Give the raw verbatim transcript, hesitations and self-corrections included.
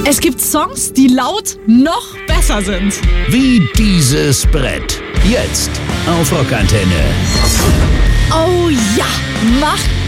Es gibt Songs, die laut noch besser sind. Wie dieses Brett. Jetzt auf Rockantenne. Oh ja, macht